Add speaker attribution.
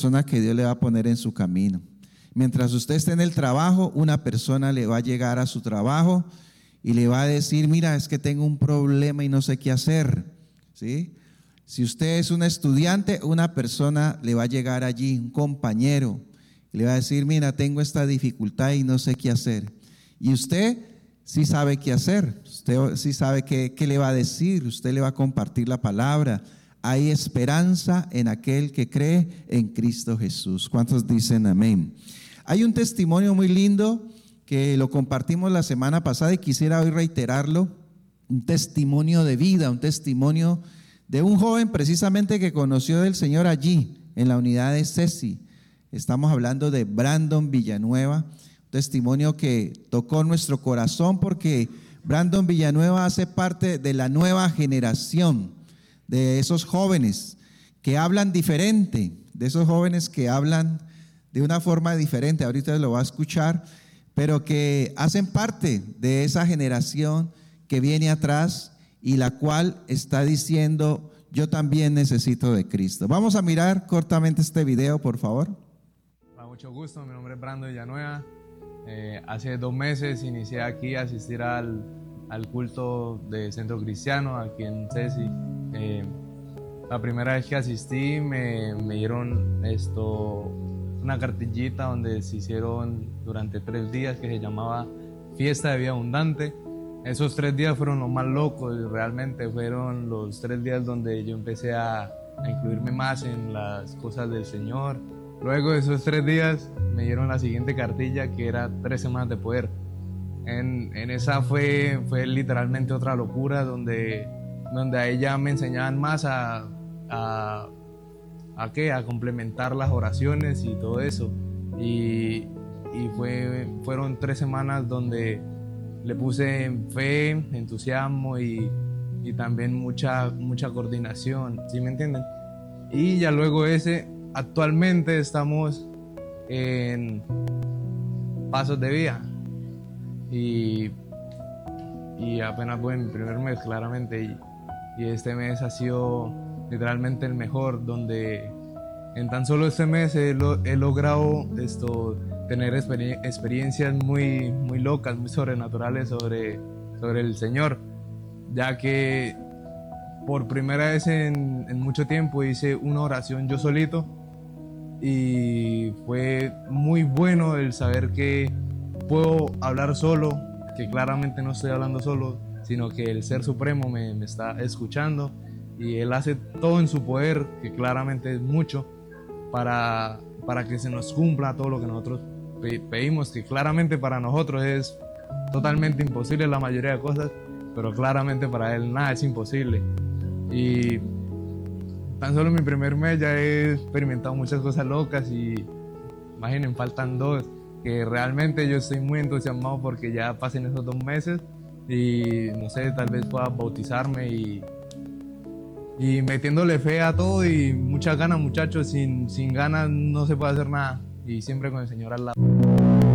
Speaker 1: persona que Dios le va a poner en su camino. Mientras usted esté en el trabajo, una persona le va a llegar a su trabajo y le va a decir, mira, es que tengo un problema y no sé qué hacer, ¿sí? Si usted es un estudiante, una persona le va a llegar allí, un compañero, y le va a decir, mira, tengo esta dificultad y no sé qué hacer. Y usted sí sabe qué hacer, usted sí sabe qué le va a decir, usted le va a compartir la palabra. Hay esperanza en aquel que cree en Cristo Jesús. ¿Cuántos dicen amén? Hay un testimonio muy lindo que lo compartimos la semana pasada y quisiera hoy reiterarlo. Un testimonio de vida, un testimonio de un joven precisamente que conoció del Señor allí, en la unidad de Ceci. Estamos hablando de Brandon Villanueva, un testimonio que tocó nuestro corazón porque Brandon Villanueva hace parte de la nueva generación, de esos jóvenes que hablan diferente, de esos jóvenes que hablan de una forma diferente, ahorita lo va a escuchar, pero que hacen parte de esa generación que viene atrás y la cual está diciendo, yo también necesito de Cristo. Vamos a mirar cortamente este video, por favor.
Speaker 2: Con mucho gusto, mi nombre es Brandon Villanueva. Hace 2 meses inicié aquí a asistir al culto de Centro Cristiano, aquí en Ceci. La primera vez que asistí me dieron una cartillita donde se hicieron durante 3 días que se llamaba Fiesta de Vida Abundante. Esos 3 días fueron los más locos, realmente fueron los 3 días donde yo empecé a incluirme más en las cosas del Señor. Luego de esos 3 días me dieron la siguiente cartilla que era 3 semanas de poder. En esa fue literalmente otra locura donde a ella me enseñaban más a complementar las oraciones y todo eso. Y fueron 3 semanas donde le puse fe, entusiasmo y también mucha coordinación, ¿sí me entienden? Y ya luego actualmente estamos en Pasos de Vida y apenas voy en mi primer mes claramente y este mes ha sido literalmente el mejor, donde en tan solo este mes he logrado tener experiencias muy locas, muy sobrenaturales sobre el Señor, ya que por primera vez en mucho tiempo hice una oración yo solito y fue muy bueno el saber que puedo hablar solo, que claramente no estoy hablando solo, sino que el Ser Supremo me está escuchando y Él hace todo en su poder, que claramente es mucho, para que se nos cumpla todo lo que nosotros pedimos, que claramente para nosotros es totalmente imposible la mayoría de cosas, pero claramente para Él nada es imposible. Y tan solo en mi primer mes ya he experimentado muchas cosas locas y imaginen, faltan 2, que realmente yo estoy muy entusiasmado porque ya pasen esos 2 meses y no sé, tal vez pueda bautizarme y metiéndole fe a todo y muchas ganas, muchachos. Sin ganas no se puede hacer nada y siempre con el Señor al lado.